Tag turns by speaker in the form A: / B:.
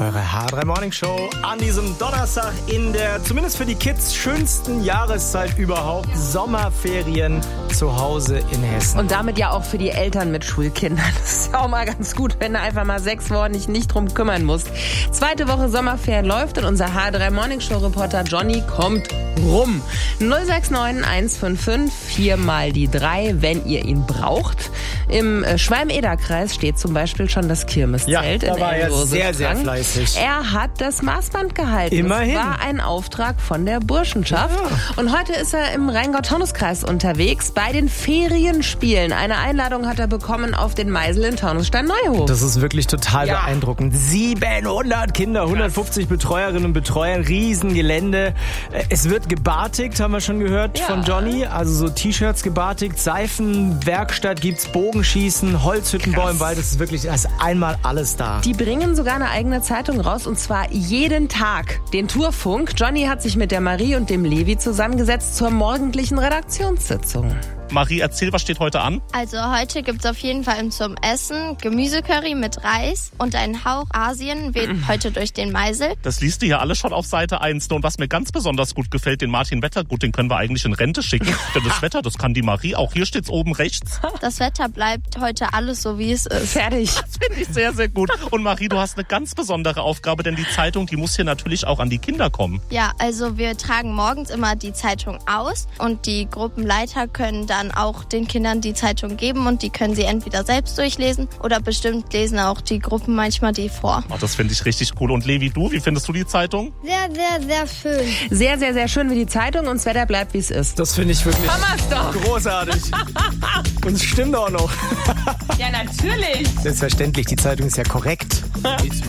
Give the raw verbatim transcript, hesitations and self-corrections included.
A: Eure H drei Morning Show an diesem Donnerstag in der, zumindest für die Kids, schönsten Jahreszeit überhaupt. Sommerferien zu Hause in Hessen.
B: Und damit ja auch für die Eltern mit Schulkindern. Das ist ja auch mal ganz gut, wenn du einfach mal sechs Wochen dich nicht drum kümmern musst. Zweite Woche Sommerferien läuft und unser H drei Morning Show Reporter Johnny kommt rum. null sechs neun eins fünf fünf vier mal die drei, wenn ihr ihn braucht. Im Schwalm-Eder-Kreis steht zum Beispiel schon das Kirmeszelt.
A: Ja, da
B: in
A: war er sehr, sehr fleißig.
B: Er hat das Maßband gehalten.
A: Immerhin.
B: Das war ein Auftrag von der Burschenschaft. Ja. Und heute ist er im Rheingau-Taunus-Kreis unterwegs bei den Ferienspielen. Eine Einladung hat er bekommen auf den Meisel in Taunusstein-Neuhof.
A: Das ist wirklich total ja. beeindruckend. siebenhundert Kinder, hundertfünfzig Betreuerinnen und Betreuer, Riesengelände. Es wird gebartigt, haben wir schon gehört ja. von Johnny. Also so T-Shirts gebartigt, Seifenwerkstatt gibt's, Bogenschießen, Holzhüttenbau im Wald. Das ist wirklich, da ist einmal alles da.
B: Die bringen sogar eine eigene Zeitung raus und zwar jeden Tag. Den Tourfunk. Johnny hat sich mit der Marie und dem Levi zusammengesetzt zur morgendlichen Redaktionssitzung.
C: Marie, erzähl, was steht heute an?
D: Also heute gibt's auf jeden Fall zum Essen Gemüsecurry mit Reis und ein Hauch Asien weht mm. heute durch den Meisel.
C: Das liest du ja alle schon auf Seite eins. Und was mir ganz besonders gut gefällt, den Martin Wettergut, den können wir eigentlich in Rente schicken. Denn das Wetter, das kann die Marie auch. Hier steht's oben rechts.
D: Das Wetter bleibt heute alles so, wie es ist.
B: Fertig.
C: Das finde ich sehr, sehr gut. Und Marie, du hast eine ganz besondere Aufgabe, denn die Zeitung, die muss hier natürlich auch an die Kinder kommen.
D: Ja, also wir tragen morgens immer die Zeitung aus und die Gruppenleiter können dann auch den Kindern die Zeitung geben und die können sie entweder selbst durchlesen oder bestimmt lesen auch die Gruppen manchmal die vor.
C: Oh, das finde ich richtig cool. Und Levi, du, wie findest du die Zeitung?
D: Sehr, sehr, sehr schön.
B: Sehr, sehr, sehr schön wie die Zeitung und das Wetter bleibt, wie es ist.
A: Das finde ich wirklich
B: Hammer's doch.
A: großartig. Und es stimmt auch noch.
B: Ja, natürlich.
A: Selbstverständlich, die Zeitung ist ja korrekt.